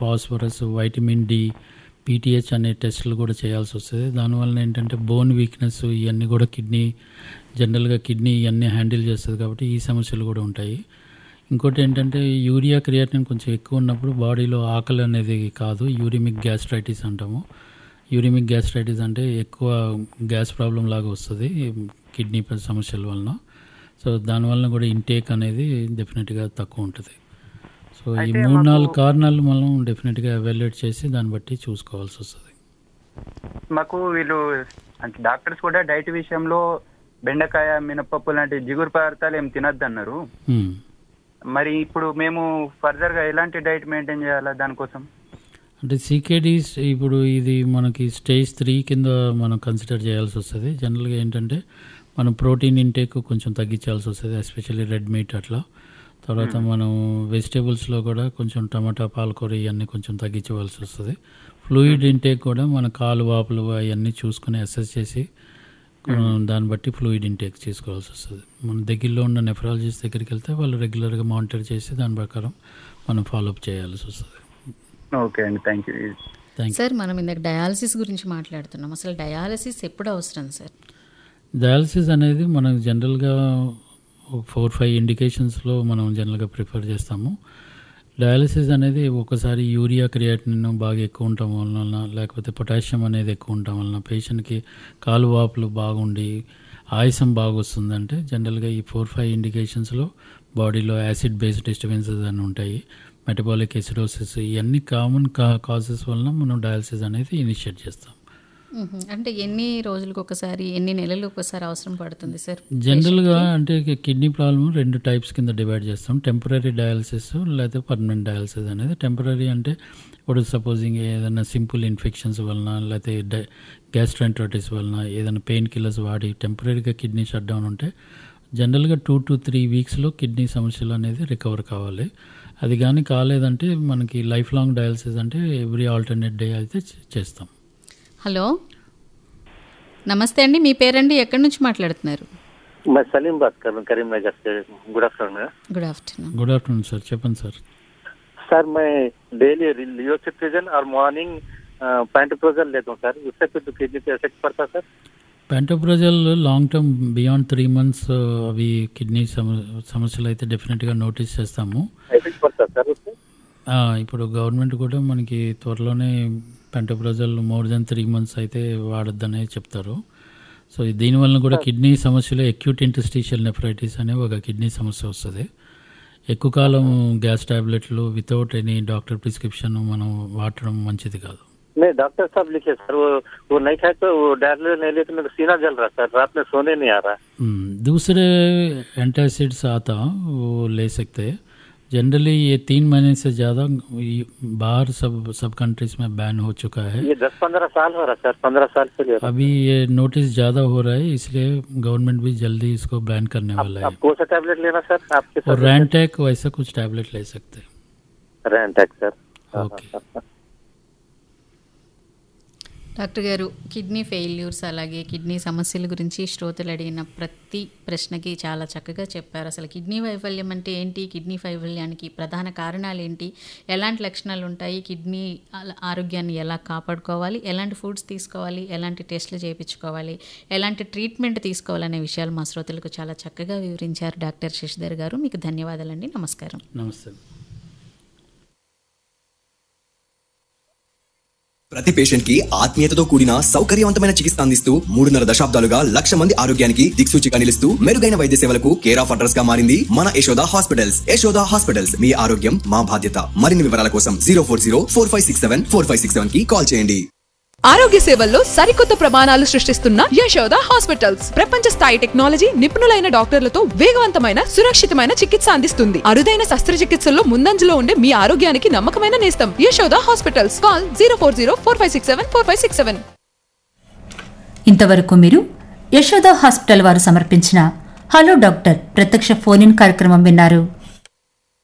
Phosphorus, vitamin D, PTH అనే టెస్టులు కూడా చేయాల్సి వస్తుంది. దానివల్ల ఏంటంటే బోన్ వీక్నెస్ ఇవన్నీ కూడా జనరల్గా కిడ్నీ ఇవన్నీ హ్యాండిల్ చేస్తుంది కాబట్టి ఈ సమస్యలు కూడా ఉంటాయి. ఇంకోటి ఏంటంటే యూరియా క్రియాటిన్ కొంచెం ఎక్కువ ఉన్నప్పుడు బాడీలో ఆకలి అనేది కాదు, యూరిమిక్ గ్యాస్ట్రైటిస్ అంటాము. యూరిమిక్ గ్యాస్ట్రైటిస్ అంటే ఎక్కువ గ్యాస్ ప్రాబ్లం లాగా వస్తుంది కిడ్నీ సమస్యల వలన. సో దానివల్ల కూడా ఇంటేక్ అనేది డెఫినెట్గా తక్కువ ఉంటుంది. సో ఈ 3-4 కారణాలు మనం డెఫినెట్గా ఎవాల్యుయేట్ చేసి దాన్ని బట్టి చూసుకోవాల్సి వస్తుంది. మాకు వీళ్ళు అంటే డాక్టర్స్ కూడా డైట్ విషయంలో బెండకాయ, మినపప్పు లాంటి జిగురు పదార్థాలు ఏం తినద్దు అన్నారు. మరి ఇప్పుడు మేము ఫర్దర్గా ఎలాంటి డైట్ మెయింటైన్ చేయాలా దానికోసం? అంటే సీకేడీస్ ఇప్పుడు ఇది మనకి స్టేజ్ 3 కింద మనం కన్సిడర్ చేయాల్సి వస్తుంది. జనరల్గా ఏంటంటే మనం ప్రోటీన్ ఇంటేక్ కొంచెం తగ్గించాల్సి వస్తుంది, ఎస్పెషల్లీ రెడ్ మీట్ అట్లా. తర్వాత మనం వెజిటేబుల్స్లో కూడా కొంచెం టమాటా, పాలకూర ఇవన్నీ కొంచెం తగ్గించవలసి వస్తుంది. ఫ్లూయిడ్ ఇంటేక్ కూడా మన కాలు వాపులు అవన్నీ చూసుకుని అసెస్ చేసి దాన్ని బట్టి ఫ్లూయిడ్ ఇంటేక్ చేసుకోవాల్సి వస్తుంది. మన దగ్గరలో ఉన్న నెఫ్రాలజిస్ట్ దగ్గరికి వెళ్తే వాళ్ళు రెగ్యులర్గా మానిటర్ చేసి దాని ప్రకారం మనం ఫాలోఅప్ చేయాల్సి వస్తుంది. ఓకే అండి, థ్యాంక్ యూ. సార్, మనం ఇందాక డయాలసిస్ గురించి మాట్లాడుతున్నాం. అసలు డయాలసిస్ ఎప్పుడు అవసరం సార్? డయాలసిస్ అనేది మనం జనరల్గా 4-5 ఇండికేషన్స్లో మనం జనరల్గా ప్రిఫర్ చేస్తాము. డయాలసిస్ అనేది ఒకసారి యూరియా క్రియాటిన్ బాగా ఎక్కువ ఉండటం వలన, లేకపోతే పొటాషియం అనేది ఎక్కువ ఉండటం వలన పేషెంట్కి కాలు వాపులు బాగుండి ఆయాసం బాగా వస్తుందంటే జనరల్గా ఈ 4-5 ఇండికేషన్స్లో బాడీలో యాసిడ్ బేస్డ్ డిస్టర్బెన్సెస్ అని ఉంటాయి, మెటబాలిక్ ఎసిడోసిస్, ఇవన్నీ కామన్ కాజెస్ వలన మనం డయాలసిస్ అనేది ఇనిషియేట్ చేస్తాం. అంటే ఎన్ని రోజులకు ఒకసారి, ఎన్ని నెలలకు ఒకసారి అవసరం పడుతుంది సార్? జనరల్గా అంటే కిడ్నీ ప్రాబ్లమ్ 2 టైప్స్ కింద డివైడ్ చేస్తాం, టెంపరీ డయాలసిస్ లేకపోతే పర్మనెంట్ డయాలసిస్ అనేది. టెంపరీ అంటే ఇప్పుడు సపోజింగ్ ఏదైనా సింపుల్ ఇన్ఫెక్షన్స్ వలన లేకపోతే గ్యాస్ట్రైంటైటిస్ వలన ఏదైనా పెయిన్ కిల్లర్స్ వాడి టెంపరీగా కిడ్నీ షట్ డౌన్ ఉంటే జనరల్గా 2 to 3 వీక్స్లో కిడ్నీ సమస్యలు అనేది రికవర్ కావాలి. అది కానీ కాలేదంటే మనకి లైఫ్ లాంగ్ డయాలసిస్ అంటే ఎవ్రీ ఆల్టర్నేట్ డే అయితే చేస్తాం. హలో, నమస్తే అండి, మీ పేరండి, ఎక్కడి నుంచి మాట్లాడుతున్నారు? సలీం బాత్ కరీంనగర్ से। Good afternoon. Good afternoon. Good afternoon sir, చెప్పండి సార్. सर मैं डेली लियोसिट्रिजन और मॉर्निंग पैंटोप्रोजल लेता हूँ सर, उससे फिर किडनी पे इफेक्ट पड़ता है sir? पैंटोप्रोजल long term beyond 3 months అవి కిడ్నీ సమస్యలు అయితే డెఫినెట్గా నోటీస్ చేస్తాము. ఎఫెక్ట్ పడతా సార్ उससे? ఇప్పుడు గవర్నమెంట్ కూడా మనకి త్వరలోనే పెంటోప్రోజల్ మోర్ దెన్ 3 months అయితే వాడొద్దనే చెప్తారు. సో దీనివల్ల కూడా కిడ్నీ సమస్యలో అక్యూట్ ఇంటర్స్టిషియల్ నెఫ్రైటిస్ అనే ఒక కిడ్నీ సమస్య వస్తుంది. ఎక్కువ కాలం గ్యాస్ టాబ్లెట్లు వితౌట్ ఎనీ డాక్టర్ ప్రిస్క్రిప్షన్ మనం వాడటం మంచిది కాదు. नहीं डॉक्टर साहब लिखे सर, वो नहीं खाए तो वो डायरिया नहीं ले तो मेरा सीना जल रहा सर, रात में सोने नहीं आ रहा। दूसरे एंटासिड्स आता वो ले सकते हैं. जनरली ये 3 महीने से ज़्यादा बाहर सब कंट्रीज में बैन हो चुका है. ये 10-15 साल हो रहा सर, 15 साल से ले रहा। अभी ये नोटिस ज़्यादा हो रहा है, इसलिए गवर्नमेंट भी जल्दी इसको बैन करने वाला है. कौन सा टैबलेट लेना सर आपके? और रैंटैक वैसा कुछ टैबलेट ले सकते हैं. रैंटैक सर, ओके. డాక్టర్ గారు, కిడ్నీ ఫెయిల్యూర్స్ అలాగే కిడ్నీ సమస్యల గురించి శ్రోతలు అడిగిన ప్రతి ప్రశ్నకి చాలా చక్కగా చెప్పారు. అసలు కిడ్నీ వైఫల్యం అంటే ఏంటి, కిడ్నీ వైఫల్యానికి ప్రధాన కారణాలు ఏంటి, ఎలాంటి లక్షణాలు ఉంటాయి, కిడ్నీ ఆరోగ్యాన్ని ఎలా కాపాడుకోవాలి, ఎలాంటి ఫుడ్స్ తీసుకోవాలి, ఎలాంటి టెస్టులు చేయించుకోవాలి, ఎలాంటి ట్రీట్మెంట్ తీసుకోవాలనే విషయాలు మా శ్రోతలకు చాలా చక్కగా వివరించారు డాక్టర్ శశిధర్ గారు. మీకు ధన్యవాదాలండి. నమస్కారం. నమస్తే. ప్రతి పేషెంట్ కి ఆత్మీయతతో కూడిన సౌకర్యవంతమైన చికిత్స అందిస్తూ 3.5 దశాబ్దాలుగా 1,00,000 మంది ఆరోగ్యానికి దిక్సూచిగా నిలుస్తూ మెరుగైన వైద్య సేవలకు కేర్ ఆఫ్ అడ్రస్ గా మారింది మన యశోద హాస్పిటల్స్. యశోద హాస్పిటల్స్, మీ ఆరోగ్యం మా బాధ్యత. మరిన్ని వివరాల కోసం 04045674567 కి కాల్ చేయండి. ఆరోగ్య సేవల్లో సరికొత్త ప్రమాణాలు సృష్టిస్తున్న యశోద హాస్పిటల్స్ ప్రపంచ స్థాయి టెక్నాలజీ, నిపుణులైన డాక్టర్లతో వేగవంతమైన సురక్షితమైన చికిత్స అందిస్తుంది. అరుదైన శస్త్రచికిత్సల్లో ముందంజలో ఉండే మీ ఆరోగ్యానికి నమ్మకమైన నేస్తం యశోద హాస్పిటల్స్. కాల్ 04045674567. ఇంతవరకు మీరు యశోద హాస్పిటల్ వారు సమర్పించిన హలో డాక్టర్ ప్రత్యక్ష ఫోన్ ఇన్ కార్యక్రమం విన్నారు.